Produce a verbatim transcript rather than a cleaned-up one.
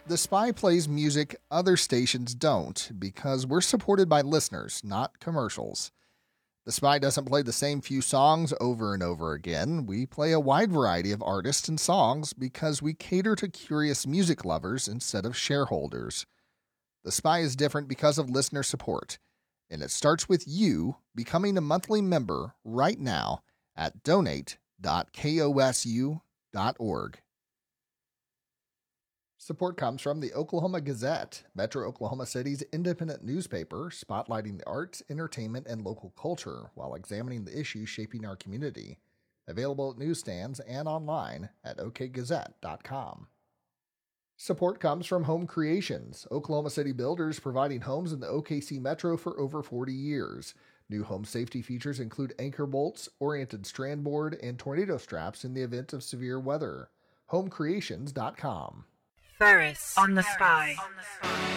The Spy plays music other stations don't because we're supported by listeners, not commercials. The Spy doesn't play the same few songs over and over again. We play a wide variety of artists and songs because we cater to curious music lovers instead of shareholders. The Spy is different because of listener support, and it starts with you becoming a monthly member right now at donate dot kosu dot org. Support comes from the Oklahoma Gazette, Metro Oklahoma City's independent newspaper, spotlighting the arts, entertainment, and local culture while examining the issues shaping our community. Available at newsstands and online at o k gazette dot com. Support comes from Home Creations, Oklahoma City builders providing homes in the O K C Metro for over forty years. New home safety features include anchor bolts, oriented strand board, and tornado straps in the event of severe weather. home creations dot com. Ferris on the Spy.